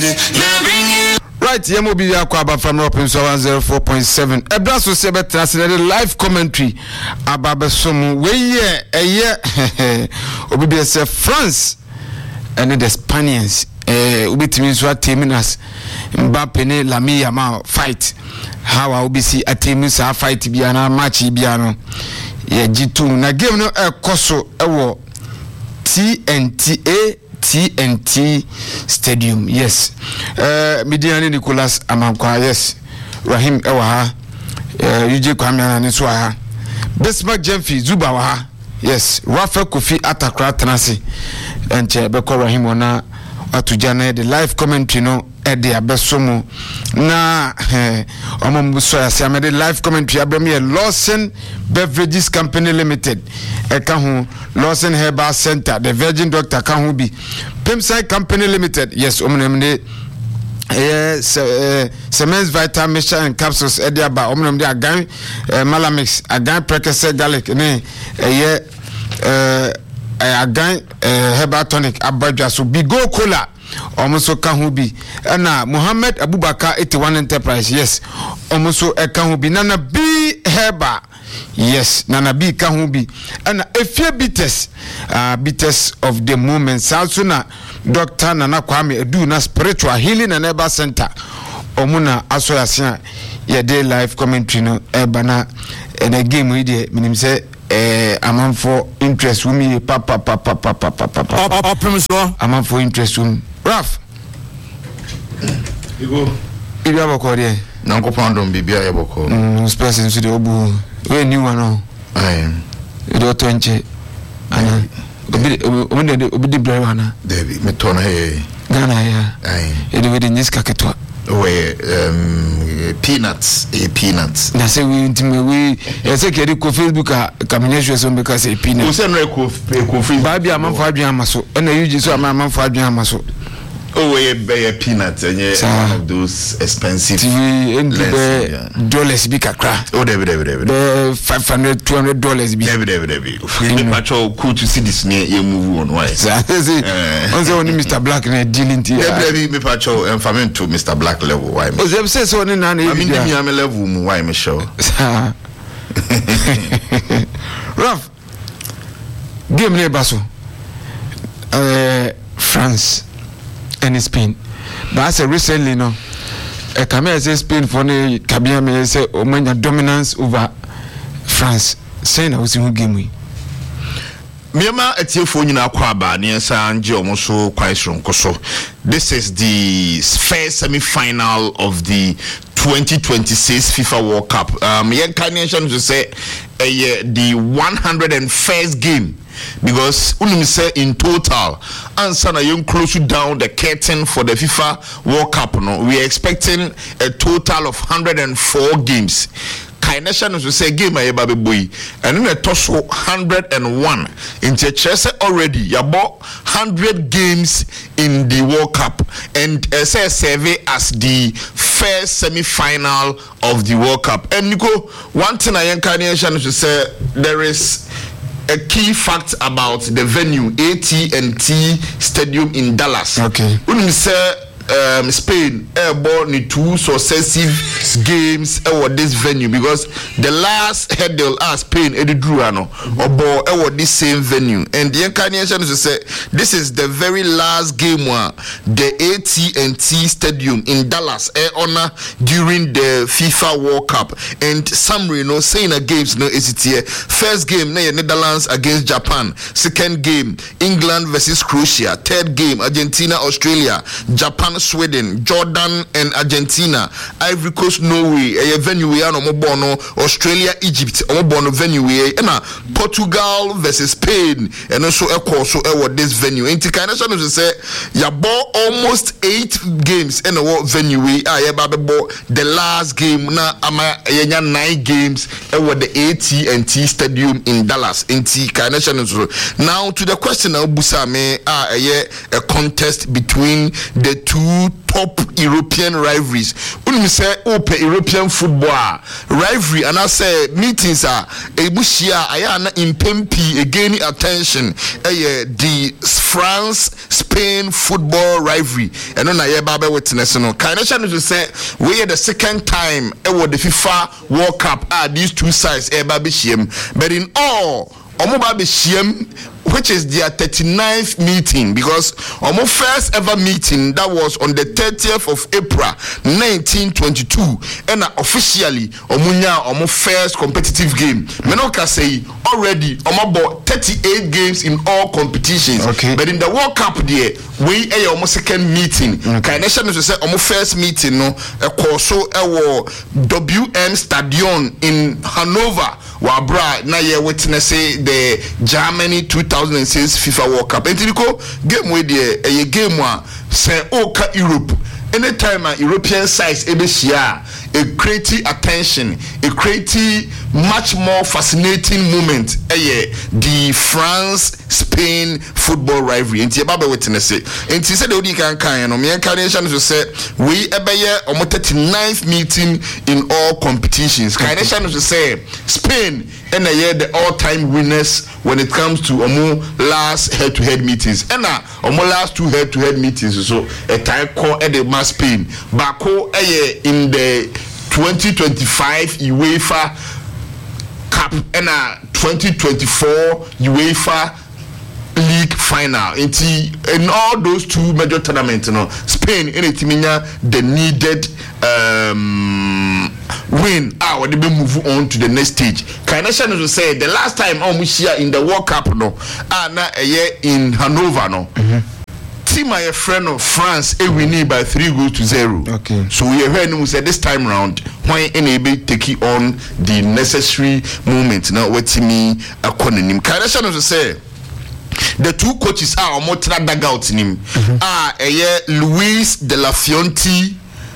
Right, Yemobi Yakwaba from Robinson 104.7. Ebraso Sebet has a live commentary about some way a year. Obi France and the Spaniards. Ubit means what team us Mbappe Lami Yamal fight. How I will be see a team is a fight Biana match Biano. Yeah, G2 na game no koso ewo TNT Stadium. Yes. Midiani Nicholas Amankwa. Yes. Rahim Ewaha. UJ Kwame Niswaha. Bismarck Jemfi Zuba Waha. Yes. Rafa Kofi Atakra Tanasi. And Beko Rahim Wana Atujana. The live commentary no Edi Abesomo. Na Omombusoya Siamede live commentary Abrami Lawson Beverages Company Limited. Ekahu Lawson Herbal Center, the Virgin Doctor Kahubi. Pimside Company Limited. Yes, Omnemde Semens Vita Mission and Capsules Ediaba Omnemde Agan Malamix Agan Precase Garlic ne Agan Herbal Tonic Abadja so Bigo Cola Omoso Kahubi na Muhammad Abubakar 81 Enterprise. Yes, Omoso Kahubi Nana B Herbal. Yes, Nana B Kahubi and a few bitters of the moment. Salsuna Dr. Nana Kwame do na spiritual healing and Herbal Center. Omuna Asoyasia ya day live commentary no ebana and a game with the minim say amount for interest with me papa amount for interest with Raf you go Bibia boko there Nanko Pandom Bibia Yaboko person to the Obu we new one aye you do 20 and obidi brewana David metona he Ghana ya aye you do with the niska ketwa we peanuts na say we say kedi ko Facebook kamenyesho so because say peanuts o say no ko Facebook ba bia manfo adwen amaso na yuji so manfo adwen amaso oh we peanuts and one of those expensive dollars bi kakra oh David $500-200 bi David we patrol cool to see this near you move on why say only Mr. Black na dealing to David me patrol and famine to Mr. Black level why oh they say so na I mean me am level why me show Raf game ne baso France and Spain. But I say recently, no, a Camille say Spain for the Cabia may say Omania dominance over France. Saying I was in game we. Miama etiefo nyina kwaba ne sanje omoso kwaisron koso. This is the first semi-final of the 2026 FIFA World Cup. Yen Carnation to say the 101st game. Because unim say in total answer na you close down the curtain for the FIFA World Cup no we are expecting a total of 104 games. Kaination is to say game aye babe boy and in a toss 101 in Chelsea already about 100 games in the World Cup and say survey as the first semi-final of the World Cup. And Nico, one thing I incarnation is to say there is a key fact about the venue, AT&T Stadium in Dallas. Okay. When we say Spain born in 2 successive games at this venue because the last hurdle Spain drew or this same venue and the incarnation is to say this is the very last game where the AT&T Stadium in Dallas honor during the FIFA World Cup and summary saying a games is it here first game Netherlands against Japan, second game England versus Croatia, third game Argentina Australia, Japan Sweden, Jordan and Argentina, Ivory Coast, Norway, a venue we are no more Australia, Egypt, no venue we and Portugal versus Spain, and also a course so this venue. In Tikanation to say ya bought almost 8 games in a venue we are the last game na ama 9 games at the AT&T Stadium in Dallas. In Tikanation now to the question of Busame a contest between the two top European rivalries. When we say open European football rivalry, and I say meetings are ebushia ayana impempi again attention the France Spain football rivalry. And on a babe witness no. Kainasha to say we are the second time the FIFA World Cup these two sides but in all which is their 39th meeting, because our first ever meeting that was on the 30th of April 1922, and officially our first competitive game. Menoka say already about 38 games in all competitions. Okay. But in the World Cup there, we our second meeting. Kainasha no say our first meeting no so WM Stadion in Hanover. Wabra na ye witness the Germany 2006 FIFA World Cup. Entiko game we there a game one say Oka Europe. Anytime a European size share a creative attention, a creative much more fascinating moment. The France-Spain football rivalry. And Tiababe witness it. And she said the can me incarnation to say we ebeye almost 39th meeting in all competitions. Carnation to say Spain and the all-time winners when it comes to last head-to-head meetings. And last two head-to-head meetings. So a time called the Spain. Bako in the 2025 UEFA Cup and 2024 UEFA League final. In all those two major tournaments, Spain in the needed win. They be move on to the next stage. Kainasha to say the last time we share in the World Cup a year in Hanover my friend of France winning by 3-0. Okay. So we heard him say this time round when enable taking on the necessary moment. Now what me a cononym. Kainasha to say the two coaches are more dugout in him. Luis de la Fuente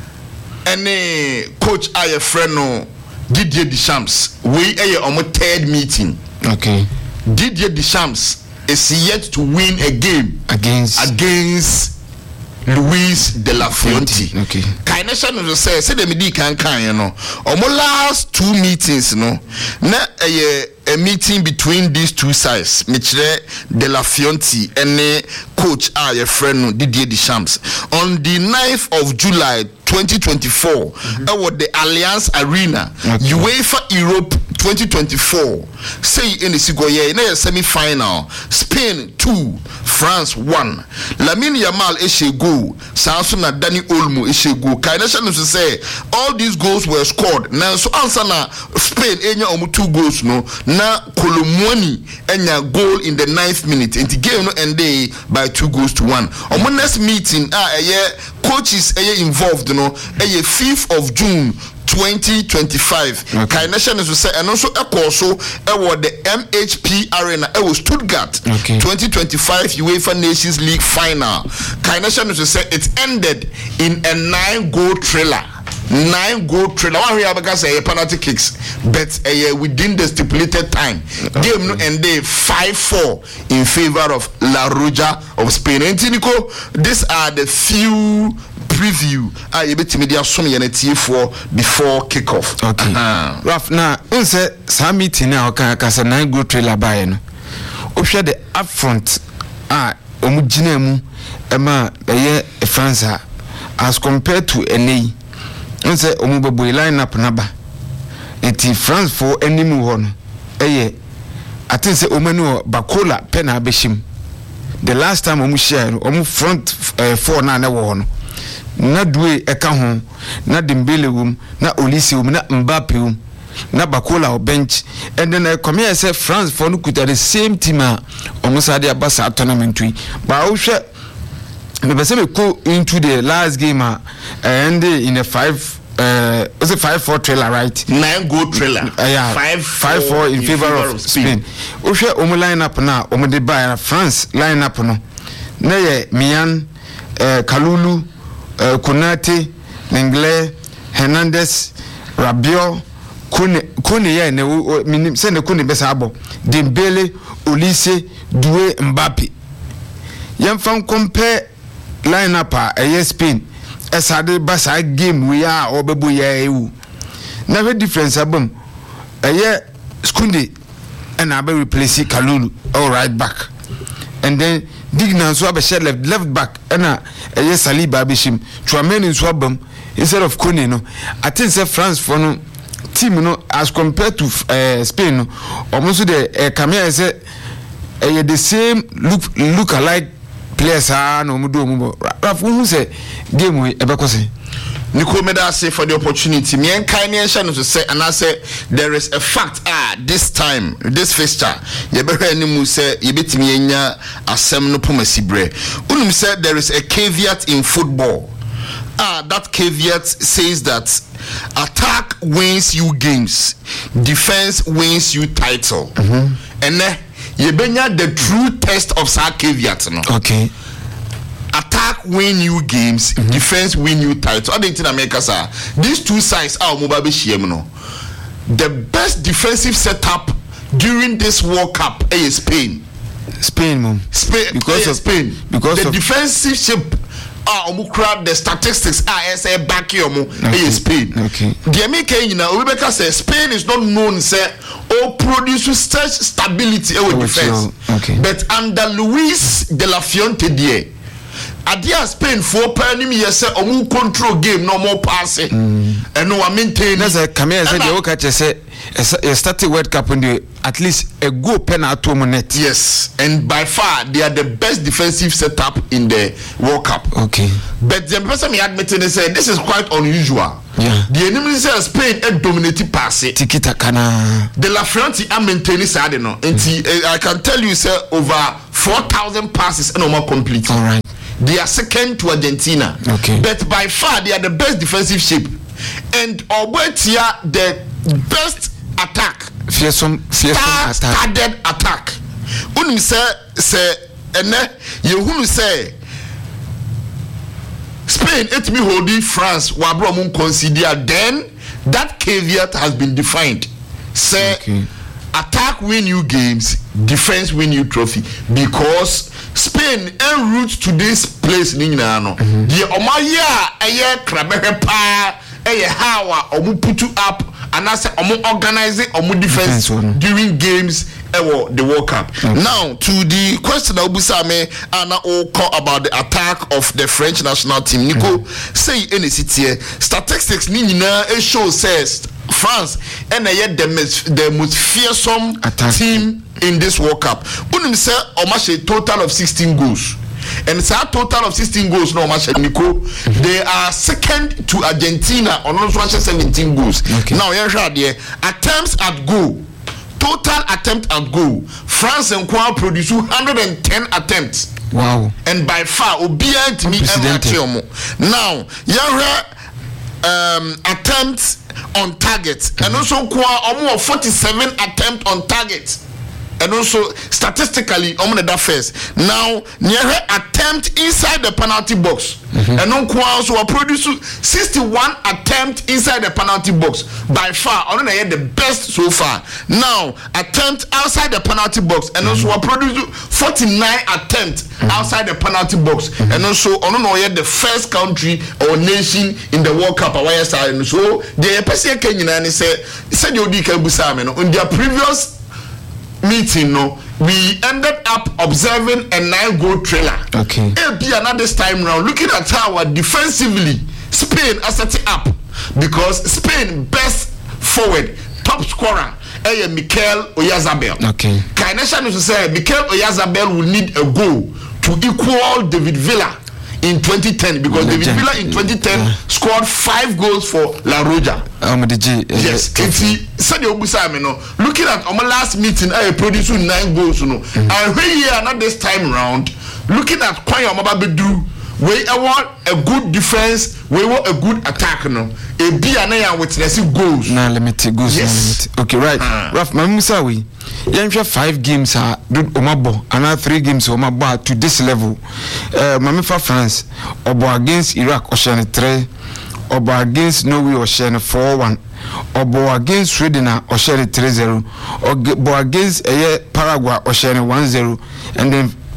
and coach a friend Didier Deschamps. We are on third meeting. Okay. Didier Deschamps is yet to win a game against Luis de la Fuente. Okay. Kainasha no say the midi kan last two meetings na a meeting between these two sides. Michele de la Fuente and coach your friend Didier Deschamps on the 9th of July 2024 the Allianz Arena, UEFA Europe 2024. Say in the Sigoye in a semi-final, Spain 2, France 1. Lamine Yamal go. Samsung Dani Olmo go. Kainasha no say all these goals were scored. Now so answer na Spain enya 2 goals no. Na Kolomwani enya goal in the 9th minute. And the game no end by 2-1. Next meeting coaches involved no 5th of June 2025. Kainasha is to say and also the MHP Arena Stuttgart 2025 UEFA Nations League final. Kainasha is to say it ended in a 9-goal thriller. 9-goal trailer. One here because penalty kicks, but within the stipulated time. Game no end 5-4 in favor of La Roja of Spain. And these are the few preview I able to media some unity for before kickoff. Okay. Raf now unse some meeting now can 9-goal trailer by no. Obhwe the upfront omugina mu ema France as compared to any unse omubabo line up naba enti France for animu ho no I think say omanu Bakola pena beshim the last time omu share omu front 4 na wo no na duwe eka ho na Dembele wum na Olise wum na Mbappe wum na Bakola o bench and then come here say France for no kuta the same team omu sade abasa tournament wi ba wo hwe me say me go into the last game and in a 5-4 trailer, right? 9-goal trailer. 5-4 in favor of Spain. Oshe omu line up na omu de buy France line up no. Na ye Mian, Kalulu, Konate, Lenglet, Hernandez, Rabiot, Kone ye ne se ne Kone besa abo. Dembele, Olise, Doué, Mbappe. Yam fan compare line up Spain. esade basa game we are obebo ya ewu na the difference abom Skunde and abe replace Kalulu all right back and then Dignan so abe share left back and Saliba abishim Trameni swabam instead of Kone no I think say France for no team no as compared to Spain no almost the Camille say the same look alike players no mudo mubo Rafu who say game we ebekose Nico Meda say for the opportunity. Me and Kanye Shan to say, and I say there is a fact. This time, this fixture, you better any say you bet me enya asem no pomasi bre. Unum said there is a caveat in football. That caveat says that attack wins you games, defense wins you title. And you benya the true test of that caveat. No? Okay. Attack win you games, defense win you titles. I didn't America sir. These two sides are Mubabe Shiemno. The best defensive setup during this World Cup is Spain. Spain, because of Spain. Because the defensive shape the statistics are back here is Spain. Okay. The American Rebecca says Spain is not known say produce such stability with defense. Okay. But under Luis de la Fuente die Adia Spain for panim yes control game no more passing and no maintain that's a come said you catch say started World Cup in the at least a goal penalty net. Yes, and by far they are the best defensive setup in the World Cup. Okay, but the person me admitting they say this is quite unusual. Yeah, the enemy say Spain dominated passing tiki takana the La Frontier are maintaining side no I can tell you say over 4,000 passes and more complete. All right. They are second to Argentina. Okay. But by far they are the best defensive shape. And Obetia the best attack. Fearsome started attack. Unim say you say Spain it me holding France wabro mun consider then that caveat has been defined. Say attack win you games, defense win you trophy because Spain en route to this place ni nyina no the omaya eye krabehe pa eye how omu put up and as omu organizing omu defense during games the World Cup. Now to the question that Obusa me and all call about the attack of the French national team. Nico say any city statistics ni nyina show says France and the most fearsome team in this World Cup. Unim say almost a total of 16 goals. And it's a total of 16 goals no match Nico. They are second to Argentina on also 17 goals. Okay. Now here attempts at goal. Total attempt at goal. France and Kwa produce 110 attempts. Wow. And by far obedient to me now attempts on target and also Kwa 47 attempts on target. And also statistically that first now near her attempt inside the penalty box and also produce 61 attempt inside the penalty box by far the best so far. Now attempt outside the penalty box and also produce 49 attempt outside the penalty box and also the first country or nation in the World Cup and so the person Kenya said you in their previous meeting we ended up observing a 9-goal trailer. Okay. Another time round looking at how defensively Spain are setting up because Spain best forward top scorer Mikel Oyarzabal. Okay. Kainesha to say Mikel Oyarzabal will need a goal to equal David Villa in 2010 because David Villa in 2010 scored 5 goals for La Roja. Yes, looking at our last meeting, I produced 9 goals. And here, not this time round, looking at Kwanya Mababedu, we want a good defense, we want a good attack. A B and A witness goals. Nah, limited goals. Yes. Okay, right. Raf, Mamusawi. You 5 games are Omabo, another 3 games Omabo to this level. Mamifa France, Obo against Iraq, Ocean 3, Obo against Norway, Ocean 4-1, Obo against Sweden, Ocean 3-0, Obo against Paraguay, Ocean 1-0, and then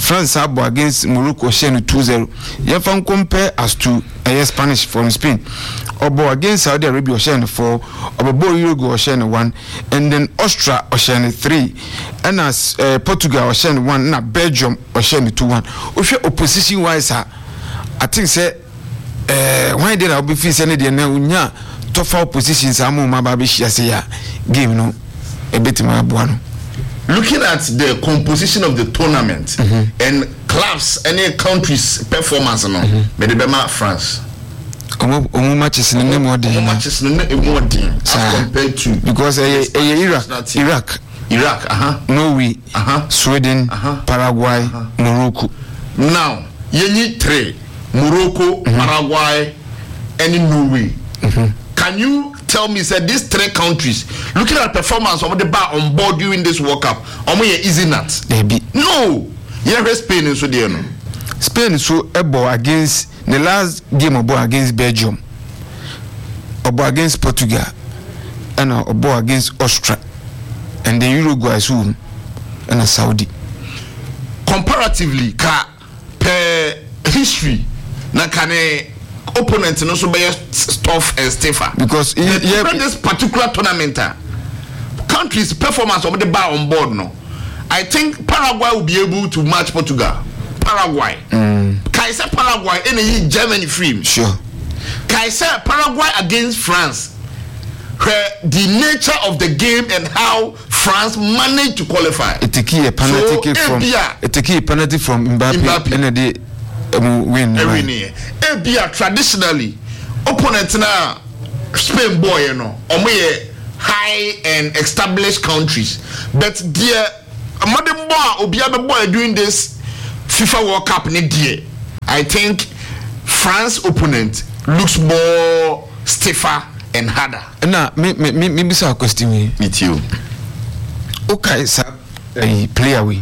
France abo against Morocco share 2-0 yefan compare as to Spanish from Spain obo against Saudi Arabia share 4 obo Uruguay share 1 and then Austria share 3 and as Portugal share 1 na Belgium share 2-1 ohwe opposition wise I think say why did I be feel say na na unya tough positions amu ma ba be hia say ya game no e betima aboa no. Looking at the composition of the tournament and clubs, any countries' performance, no, Medibema France. Matches in the more as compared to because Iraq, Norway, Sweden, Paraguay, Morocco. Now, you need 3: Morocco, Paraguay, and Norway. Can you tell me, say these 3 countries, looking at performance of the bar on board during this World Cup, easy not? No, yeah, Spain is so dear. Spain so able against the last game of against Belgium, or against Portugal, and or against Austria, and the Uruguay soon, and a Saudi. Comparatively, per history, na kane opponents and also be tough and stiffer because this particular tournament countries performance of the bar on board no. I think Paraguay will be able to match Portugal. Paraguay Kaiser Paraguay any Germany free sure Kaiser Paraguay against France where the nature of the game and how France managed to qualify it take a penalty from Mbappe and the win Ebia traditionally opponents na Spain boy high and established countries but dear madam boy obiabe boy doing this FIFA World Cup ne dear I think France opponent looks more stiffer and harder. Now me be a question me too. Okay sir player we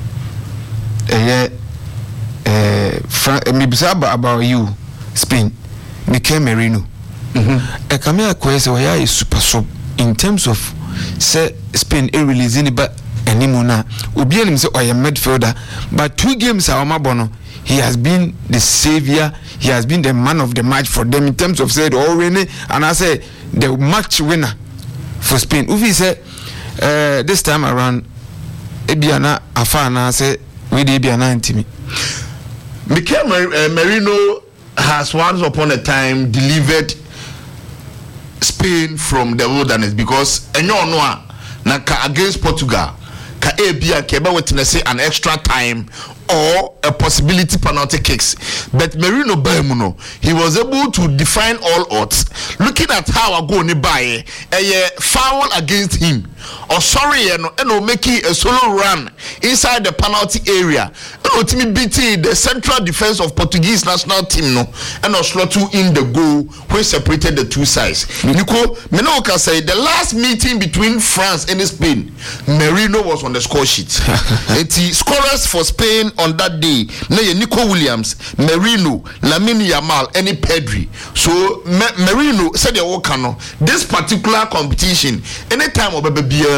me bisa about you Spain Mikel Merino e come question why is super sub in terms of say Spain releasing but anymore na obi anim say oya midfielder but 2 games are mabono he has been the savior, he has been the man of the match for them in terms of said already and I say the match winner for Spain. Ufi say this time around ebiana afana say we dey ebiana intimi. Mikel Merino has once upon a time delivered Spain from the wilderness because against Portugal ka ebia keba witness an extra time or a possibility penalty kicks but Merino Bermuno he was able to define all odds looking at how I go ni buy a foul against him or sorry and making a solo run inside the penalty area and beating the central defense of Portuguese national team no and slot in the goal which separated the 2 sides. Nico Menoka say the last meeting between France and Spain Merino was on the score sheet. The scorers for Spain on that day Nico Williams, Merino, Lamine Yamal, and Pedri. So Merino said this particular competition anytime of baby